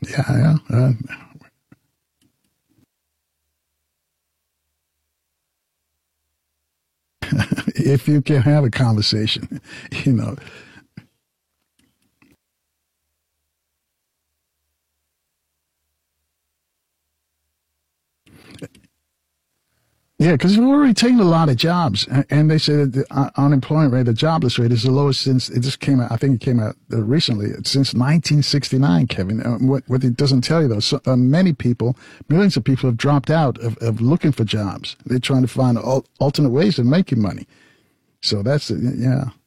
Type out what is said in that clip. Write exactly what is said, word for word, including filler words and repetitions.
Yeah, yeah. Uh, if you can have a conversation, you know. Yeah, because we're already taking a lot of jobs, and they say that the uh, unemployment rate, the jobless rate, is the lowest since it just came out. I think it came out uh, recently, since nineteen sixty-nine. Kevin, uh, what, what it doesn't tell you though, so, uh, many people, millions of people have dropped out of, of looking for jobs. They're trying to find al- alternate ways of making money. So that's yeah.